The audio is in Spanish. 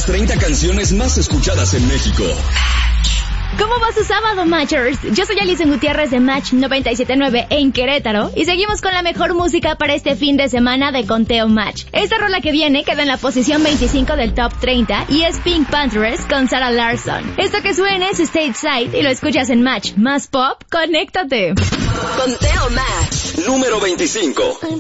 las 30 canciones más escuchadas en México. ¿Cómo va su sábado, Matchers? Yo soy Alison Gutiérrez de Match 97.9 en Querétaro y seguimos con la mejor música para este fin de semana de Conteo Match. Esta rola que viene queda en la posición 25 del Top 30 y es Pink Panthers con Sarah Larsson. Esto que suena es Stateside y lo escuchas en Match. Más pop, conéctate. Conteo Match número 25.